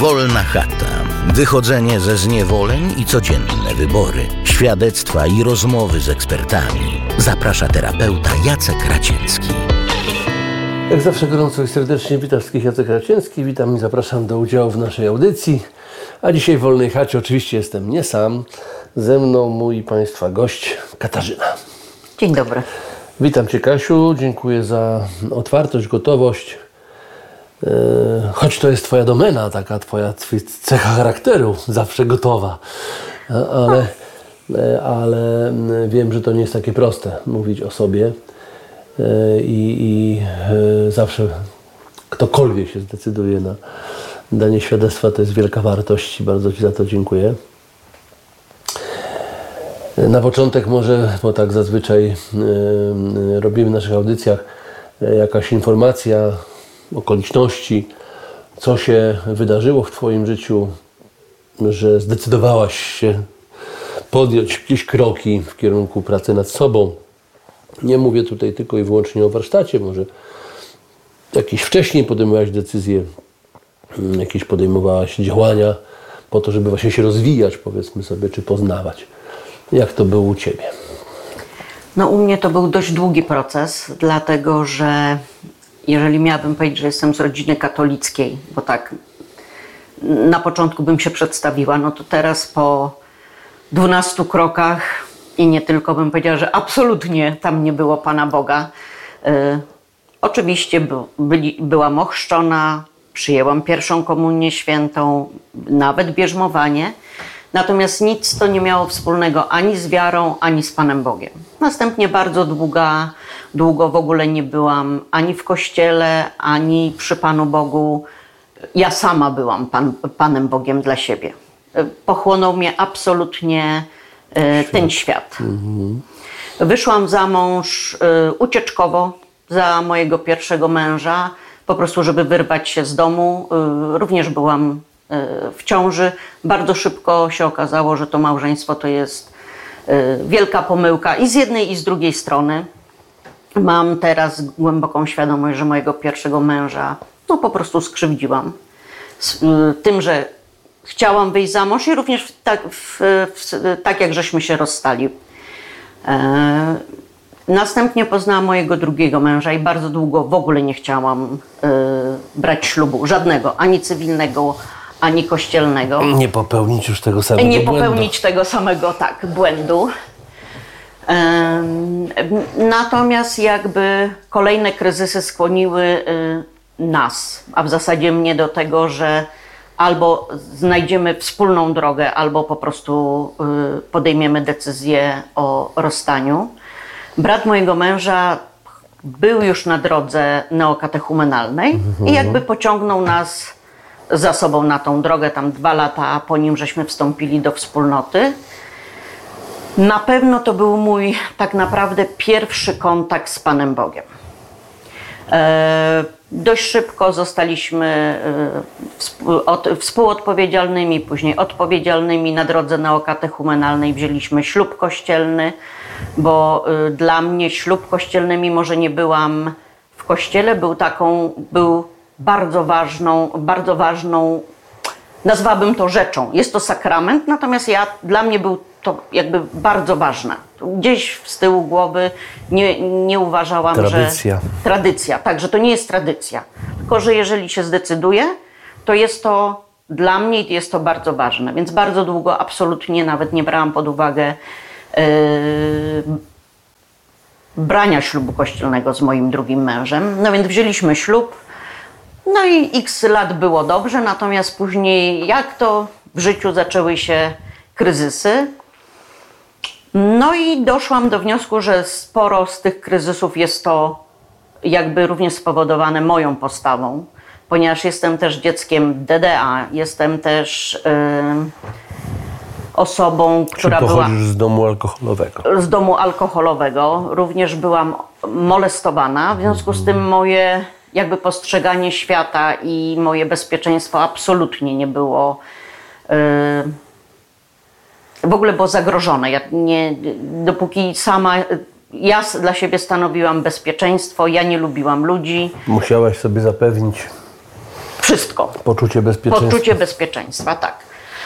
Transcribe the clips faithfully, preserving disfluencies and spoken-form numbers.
Wolna chata. Wychodzenie ze zniewoleń i codzienne wybory. Świadectwa i rozmowy z ekspertami. Zaprasza terapeuta Jacek Raciński. Jak zawsze gorąco i serdecznie witam wszystkich, Jacek Raciński. Witam i zapraszam do udziału w naszej audycji. A dzisiaj w Wolnej Chacie oczywiście jestem nie sam. Ze mną mój Państwa gość Katarzyna. Dzień dobry. Witam Cię, Kasiu. Dziękuję za otwartość, gotowość. Choć to jest Twoja domena, taka Twoja cecha charakteru, zawsze gotowa. Ale, ale wiem, że to nie jest takie proste mówić o sobie. I, i zawsze ktokolwiek się zdecyduje na danie świadectwa, to jest wielka wartość i bardzo Ci za to dziękuję. Na początek może, bo tak zazwyczaj robimy w naszych audycjach, jakaś informacja, okoliczności, co się wydarzyło w Twoim życiu, że zdecydowałaś się podjąć jakieś kroki w kierunku pracy nad sobą. Nie mówię tutaj tylko i wyłącznie o warsztacie, może jakieś wcześniej podejmowałaś decyzje, jakieś podejmowałaś działania po to, żeby właśnie się rozwijać, powiedzmy sobie, czy poznawać. Jak to było u Ciebie? No u mnie to był dość długi proces, dlatego że jeżeli miałabym powiedzieć, że jestem z rodziny katolickiej, bo tak na początku bym się przedstawiła, no to teraz po dwunastu krokach i nie tylko bym powiedziała, że absolutnie tam nie było Pana Boga. Yy, oczywiście by, byli, byłam ochrzczona, przyjęłam pierwszą komunię świętą, nawet bierzmowanie. Natomiast nic to nie miało wspólnego ani z wiarą, ani z Panem Bogiem. Następnie bardzo długa, długo w ogóle nie byłam ani w kościele, ani przy Panu Bogu. Ja sama byłam Pan, Panem Bogiem dla siebie. Pochłonął mnie absolutnie świat. ten świat. Mhm. Wyszłam za mąż ucieczkowo za mojego pierwszego męża, po prostu żeby wyrwać się z domu. Również byłam w ciąży. Bardzo szybko się okazało, że to małżeństwo to jest wielka pomyłka i z jednej i z drugiej strony. Mam teraz głęboką świadomość, że mojego pierwszego męża no po prostu skrzywdziłam. Z tym, że chciałam wyjść za mąż i również tak, w, w, tak jak żeśmy się rozstali. E, następnie poznałam mojego drugiego męża i bardzo długo w ogóle nie chciałam e, brać ślubu. Żadnego, ani cywilnego, ani kościelnego. Nie popełnić już tego samego Nie błędu. popełnić tego samego, tak, błędu. E, natomiast jakby kolejne kryzysy skłoniły e, nas, a w zasadzie mnie do tego, że albo znajdziemy wspólną drogę, albo po prostu y, podejmiemy decyzję o rozstaniu. Brat mojego męża był już na drodze neokatechumenalnej mhm. i jakby pociągnął nas za sobą na tą drogę. Tam dwa lata po nim żeśmy wstąpili do wspólnoty. Na pewno to był mój tak naprawdę pierwszy kontakt z Panem Bogiem. E, dość szybko zostaliśmy e, od, współodpowiedzialnymi, później odpowiedzialnymi na drodze neokatechumenalnej. Wzięliśmy ślub kościelny, bo e, dla mnie ślub kościelny, mimo że nie byłam w kościele, był taką, był bardzo ważną, bardzo ważną, nazwałabym to rzeczą. Jest to sakrament, natomiast ja, dla mnie był to jakby bardzo ważne. Gdzieś z tyłu głowy nie, nie uważałam, tradycja. że... Tradycja. Tak, że to nie jest tradycja. Tylko, że jeżeli się zdecyduje, to jest to dla mnie jest to bardzo ważne. Więc bardzo długo absolutnie nawet nie brałam pod uwagę yy, brania ślubu kościelnego z moim drugim mężem. No więc wzięliśmy ślub. No i x lat było dobrze, natomiast później jak to w życiu zaczęły się kryzysy. No i doszłam do wniosku, że sporo z tych kryzysów jest to jakby również spowodowane moją postawą, ponieważ jestem też dzieckiem D D A, jestem też yy, osobą, która Czyli była z domu alkoholowego. Z domu alkoholowego. Również byłam molestowana, w związku z tym moje jakby postrzeganie świata i moje bezpieczeństwo absolutnie nie było yy, w ogóle było zagrożone. Ja nie, dopóki sama, ja dla siebie stanowiłam bezpieczeństwo, ja nie lubiłam ludzi. Musiałaś sobie zapewnić wszystko. Poczucie bezpieczeństwa. Poczucie bezpieczeństwa, tak.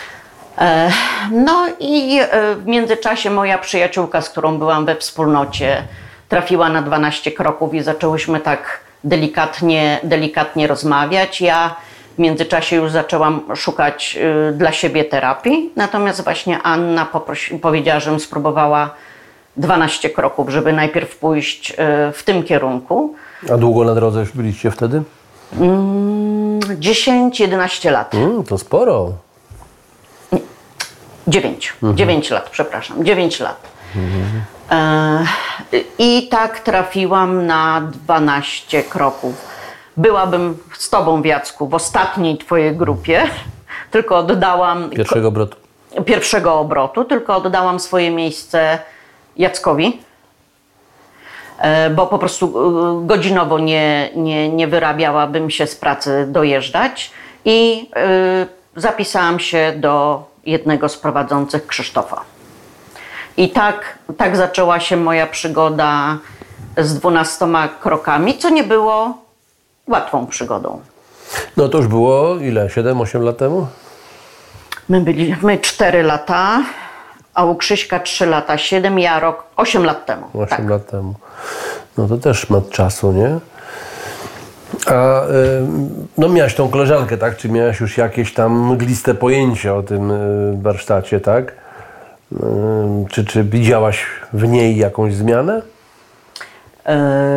No i w międzyczasie moja przyjaciółka, z którą byłam we wspólnocie, trafiła na dwanaście kroków i zaczęłyśmy tak delikatnie, delikatnie rozmawiać. Ja w międzyczasie już zaczęłam szukać dla siebie terapii, natomiast właśnie Anna poprosi, powiedziała, żebym spróbowała dwanaście kroków, żeby najpierw pójść w tym kierunku. A długo na drodze już byliście wtedy? dziesięć jedenaście lat. Mm, to sporo. dziewięć. Mhm. dziewięć lat, przepraszam. dziewięć lat. Mhm. E, I tak trafiłam na dwanaście kroków. Byłabym z tobą, Jacku, w ostatniej twojej grupie, tylko oddałam... Pierwszego obrotu. Pierwszego obrotu, tylko oddałam swoje miejsce Jackowi, e, bo po prostu godzinowo nie, nie, nie wyrabiałabym się z pracy dojeżdżać i e, zapisałam się do jednego z prowadzących, Krzysztofa. I tak, tak zaczęła się moja przygoda z dwunastoma krokami, co nie było łatwą przygodą. No to już było ile? siedem osiem lat temu? My byliśmy cztery lata, a u Krzyśka trzy lata, siedem, ja rok, osiem lat temu. osiem tak. lat temu. No to też ma czasu, nie? A no miałaś tą koleżankę, tak? Czy miałaś już jakieś tam mgliste pojęcie o tym warsztacie, tak? Czy, czy widziałaś w niej jakąś zmianę? Yy,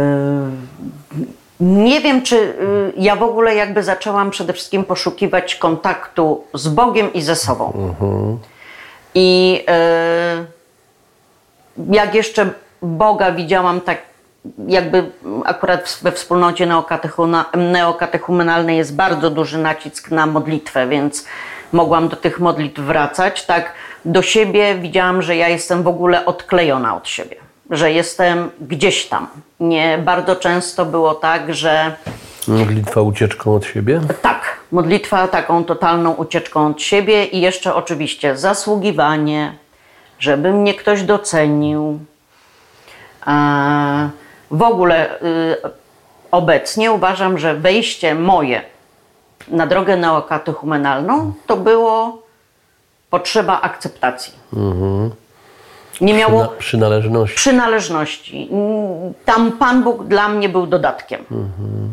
nie wiem, czy yy, ja w ogóle jakby zaczęłam przede wszystkim poszukiwać kontaktu z Bogiem i ze sobą. Mhm. I yy, jak jeszcze Boga widziałam tak jakby akurat we wspólnocie neokatechumenalnej jest bardzo duży nacisk na modlitwę, więc mogłam do tych modlitw wracać. Tak do siebie widziałam, że ja jestem w ogóle odklejona od siebie, że jestem gdzieś tam. Nie, bardzo często było tak, że... Modlitwa ucieczką od siebie? Tak, modlitwa taką totalną ucieczką od siebie i jeszcze oczywiście zasługiwanie, żeby mnie ktoś docenił. A w ogóle y, obecnie uważam, że wejście moje na drogę neokatechumenalną to było potrzeba akceptacji. Mhm. Nie miało Przyna- przynależności. przynależności. Tam Pan Bóg dla mnie był dodatkiem. Mhm.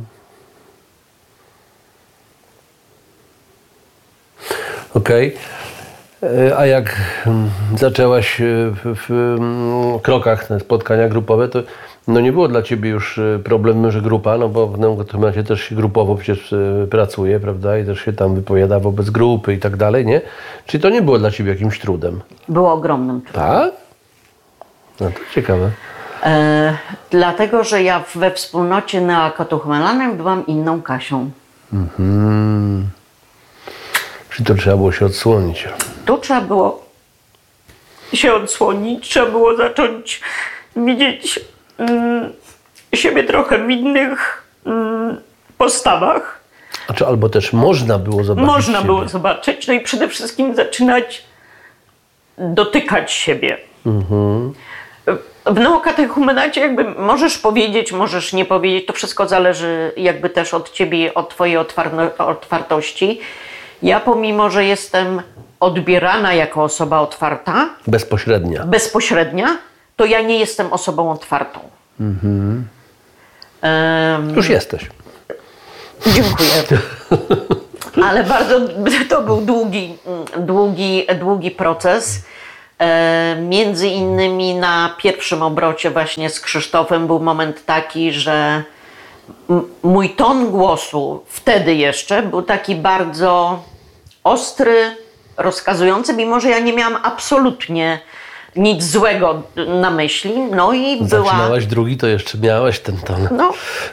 Okej. Okay. A jak zaczęłaś w, w krokach, na spotkania grupowe, to no nie było dla ciebie już problemu, że grupa, no bo w neokatechumenacie też się grupowo przecież pracuje, prawda, i też się tam wypowiada wobec grupy i tak dalej, nie? Czyli to nie było dla ciebie jakimś trudem? Było ogromnym trudem. Tak? No to ciekawe. E, dlatego, że ja we wspólnocie neokatechumenalnej byłam inną Kasią. Mhm. Czyli to trzeba było się odsłonić. Tu trzeba było się odsłonić, trzeba było zacząć widzieć mm, siebie trochę w innych mm, postawach. Znaczy, albo też można było zobaczyć Można siebie. było zobaczyć, no i przede wszystkim zaczynać dotykać siebie. Mhm. W neokatechumenacie jakby możesz powiedzieć, możesz nie powiedzieć, to wszystko zależy jakby też od ciebie, od twojej otwarto- otwartości. Ja pomimo, że jestem odbierana jako osoba otwarta, bezpośrednia, bezpośrednia, to ja nie jestem osobą otwartą. Mhm. Um, Już jesteś. Dziękuję. Ale bardzo to był długi, długi, długi proces. E, między innymi na pierwszym obrocie właśnie z Krzysztofem był moment taki, że m- mój ton głosu wtedy jeszcze był taki bardzo ostry, rozkazujący, mimo że ja nie miałam absolutnie nic złego na myśli. No i była... Zaczynałaś drugi, to jeszcze miałaś ten ton. No.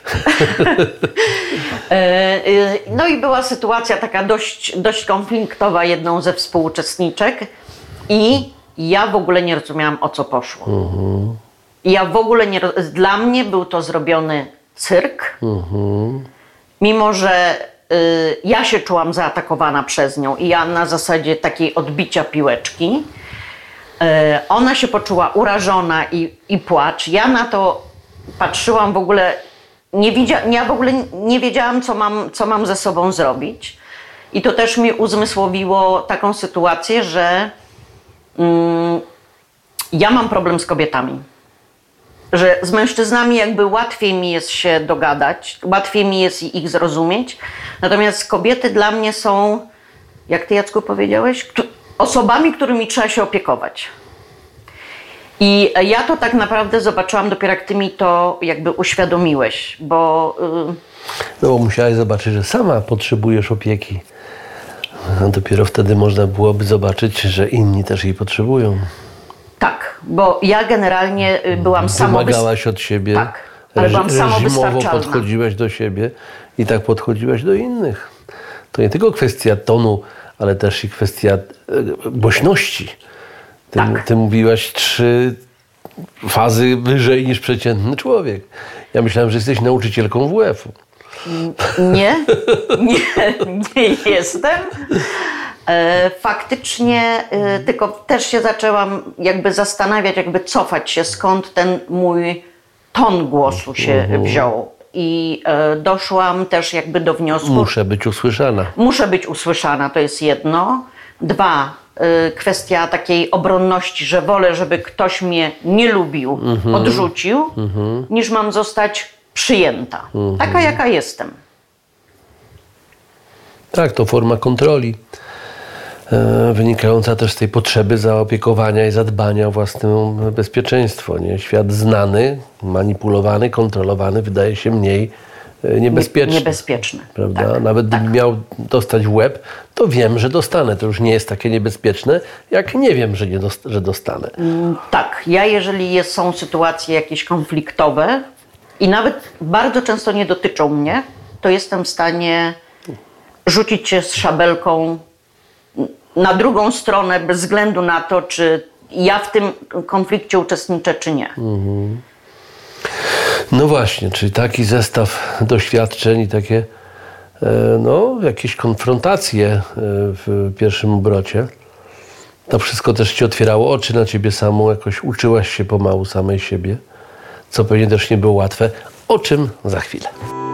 No i była sytuacja taka dość, dość konfliktowa jedną ze współuczestniczek i ja w ogóle nie rozumiałam, o co poszło. Uh-huh. Ja w ogóle nie... Dla mnie był to zrobiony cyrk, uh-huh. mimo że y, ja się czułam zaatakowana przez nią i ja na zasadzie takiej odbicia piłeczki. Y, ona się poczuła urażona i, i płacz. Ja na to patrzyłam w ogóle nie widzia, ja w ogóle nie wiedziałam, co mam, co mam ze sobą zrobić. I to też mi uzmysłowiło taką sytuację, że mm, ja mam problem z kobietami. Że z mężczyznami jakby łatwiej mi jest się dogadać, łatwiej mi jest ich zrozumieć. Natomiast kobiety dla mnie są, jak ty, Jacku, powiedziałeś, osobami, którymi trzeba się opiekować. I ja to tak naprawdę zobaczyłam dopiero, jak ty mi to jakby uświadomiłeś, bo... Yy... No bo musiałaś zobaczyć, że sama potrzebujesz opieki. A dopiero wtedy można byłoby zobaczyć, że inni też jej potrzebują. Tak, bo ja generalnie byłam samowystarczalna. Wymagałaś od siebie, tak, ale byłam reżimowo podchodziłaś do siebie i tak podchodziłaś do innych. To nie tylko kwestia tonu, ale też i kwestia głośności. Ty, tak. ty mówiłaś trzy fazy wyżej niż przeciętny człowiek. Ja myślałem, że jesteś nauczycielką W F-u. Nie, nie, nie jestem. Faktycznie, tylko też się zaczęłam jakby zastanawiać, jakby cofać się, skąd ten mój ton głosu się wziął. I doszłam też jakby do wniosku... Muszę być usłyszana. Muszę być usłyszana, to jest jedno. Dwa, kwestia takiej obronności, że wolę, żeby ktoś mnie nie lubił, mhm. odrzucił, mhm. niż mam zostać przyjęta. Mhm. Taka, jaka jestem. Tak, to forma kontroli. E, wynikająca też z tej potrzeby zaopiekowania i zadbania o własne bezpieczeństwo. Nie? Świat znany, manipulowany, kontrolowany wydaje się mniej e, niebezpieczny. Nie, niebezpieczny. Prawda? Tak, Nawet tak. gdybym miał dostać w łeb, to wiem, że dostanę. To już nie jest takie niebezpieczne, jak nie wiem, że, nie dost- że dostanę. Mm, tak. Ja, jeżeli jest, są sytuacje jakieś konfliktowe i nawet bardzo często nie dotyczą mnie, to jestem w stanie rzucić się z szabelką na drugą stronę bez względu na to, czy ja w tym konflikcie uczestniczę, czy nie. Mhm. No właśnie, czyli taki zestaw doświadczeń i takie no, jakieś konfrontacje w pierwszym obrocie. To wszystko też ci otwierało oczy na ciebie samą, jakoś uczyłaś się pomału samej siebie, co pewnie też nie było łatwe, o czym za chwilę.